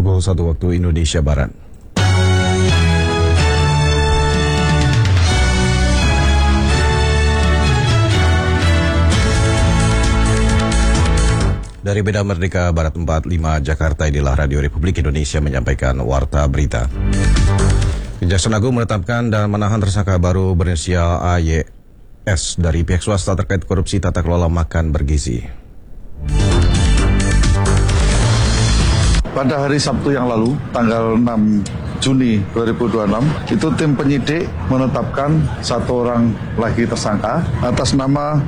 pukul 1 waktu Indonesia Barat. Dari Medan Merdeka Barat 45 Jakarta, inilah Radio Republik Indonesia menyampaikan warta berita. Kejaksaan Agung menetapkan dan menahan tersangka baru berinisial AYS dari pihak swasta terkait korupsi tata kelola makan bergizi. Pada hari Sabtu yang lalu, tanggal 6 Juni 2026, itu tim penyidik menetapkan satu orang lagi tersangka atas nama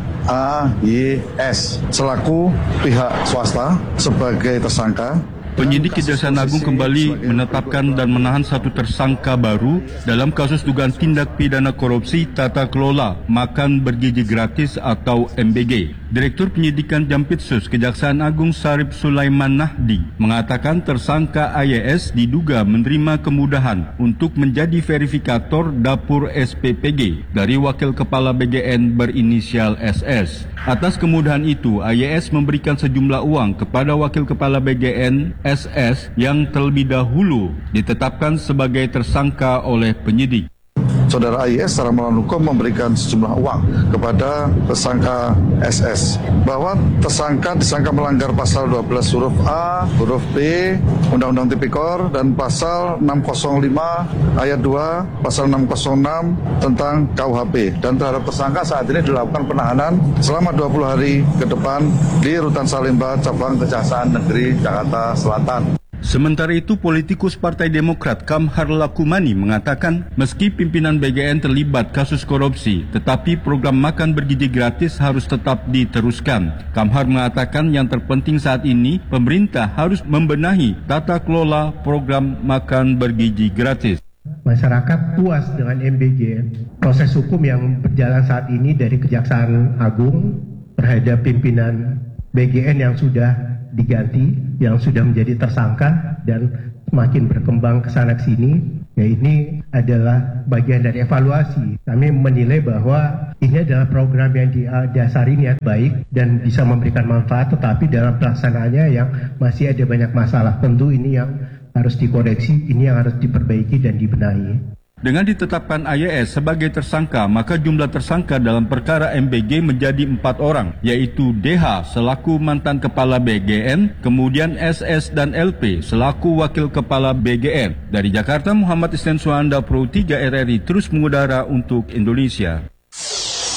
AYS selaku pihak swasta sebagai tersangka. Penyidik Kejaksaan Agung kembali menetapkan dan menahan satu tersangka baru dalam kasus dugaan tindak pidana korupsi tata kelola makan bergizi gratis atau MBG. Direktur Penyidikan Jampitsus Kejaksaan Agung Sarip Sulaiman Nahdi mengatakan tersangka AYS diduga menerima kemudahan untuk menjadi verifikator dapur SPPG dari Wakil Kepala BGN berinisial SS. Atas kemudahan itu, AYS memberikan sejumlah uang kepada Wakil Kepala BGN SS yang terlebih dahulu ditetapkan sebagai tersangka oleh penyidik. Saudara AYS secara melawan hukum memberikan sejumlah uang kepada tersangka SS bahwa tersangka disangka melanggar pasal 12 huruf A, huruf B, Undang-Undang Tipikor dan pasal 605 ayat 2, pasal 606 tentang KUHP, dan terhadap tersangka saat ini dilakukan penahanan selama 20 hari ke depan di Rutan Salemba, Cabang Kejaksaan Negeri Jakarta Selatan. Sementara itu, politikus Partai Demokrat Kamhar Lakumani mengatakan meski pimpinan BGN terlibat kasus korupsi, tetapi program makan bergizi gratis harus tetap diteruskan. Kamhar mengatakan yang terpenting saat ini, pemerintah harus membenahi tata kelola program makan bergizi gratis. Masyarakat puas dengan MBG. Proses hukum yang berjalan saat ini dari Kejaksaan Agung terhadap pimpinan BGN yang sudah diganti, yang sudah menjadi tersangka dan semakin berkembang ke sana sini, ya ini adalah bagian dari evaluasi. Kami menilai bahwa ini adalah program yang didasari niat baik dan bisa memberikan manfaat, tetapi dalam pelaksanaannya yang masih ada banyak masalah. Tentu ini yang harus dikoreksi, ini yang harus diperbaiki dan dibenahi. Dengan ditetapkan AYS sebagai tersangka, maka jumlah tersangka dalam perkara MBG menjadi 4 orang, yaitu DH selaku mantan kepala BGN, kemudian SS dan LP selaku wakil kepala BGN. Dari Jakarta, Muhammad Isnan Suhanda, Pro 3 RRI terus mengudara untuk Indonesia.